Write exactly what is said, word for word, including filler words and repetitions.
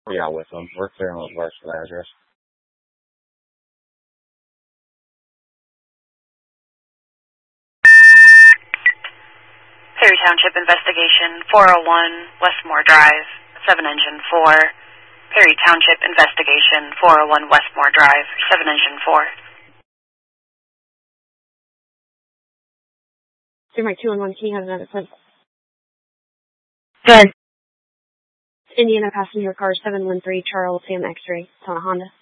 Yeah, with them. We're clearing those works for the address. Perry Township Investigation, four oh one Westmore Drive, seven Engine four. Perry Township Investigation, four oh one Westmore Drive, seven Engine four. Zero Mike two one one, can you have another clip? Good. Indiana passenger car seven one three Charles Sam X-ray. It's on a Honda.